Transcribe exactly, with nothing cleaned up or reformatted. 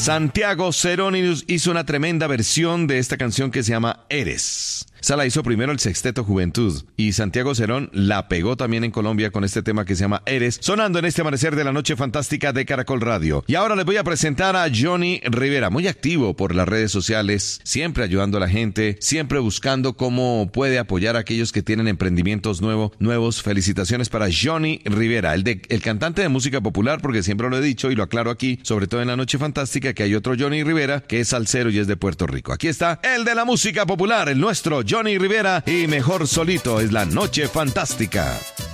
Santiago Cerón hizo una tremenda versión de esta canción que se llama Eres. Esa la hizo primero el Sexteto Juventud y Santiago Cerón la pegó también en Colombia con este tema que se llama Eres, sonando en este amanecer de la noche fantástica de Caracol Radio. Y ahora les voy a presentar a Johnny Rivera, muy activo por las redes sociales, siempre ayudando a la gente, siempre buscando cómo puede apoyar a aquellos que tienen emprendimientos nuevo, nuevos. Felicitaciones para Johnny Rivera, el, de, el cantante de música popular, porque siempre lo he dicho y lo aclaro aquí, sobre todo en la noche fantástica, que hay otro Johnny Rivera que es salsero y es de Puerto Rico. Aquí está el de la música popular, el nuestro Johnny Rivera, y mejor solito es la noche fantástica.